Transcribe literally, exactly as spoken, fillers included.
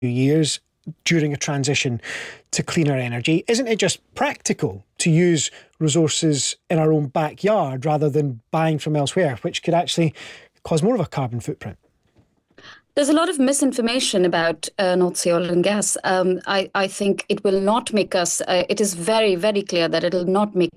years during a transition to cleaner energy? Isn't it just practical to use resources in our own backyard rather than buying from elsewhere, which could actually cause more of a carbon footprint? There's a lot of misinformation about uh, North Sea oil and gas. Um, I, I think it will not make us, uh, it is very, very clear that it will not make